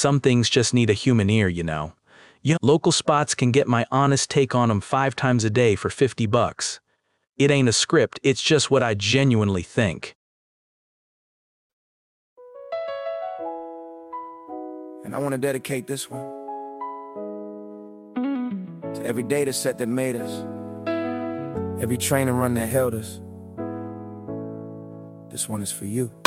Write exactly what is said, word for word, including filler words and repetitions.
Some things just need a human ear, you know. Yeah, local spots can get my honest take on 'em five times a day for fifty bucks. It ain't a script, it's just what I genuinely think. And I want to dedicate this one to every data set that made us, every train and run that held us. This one is for you.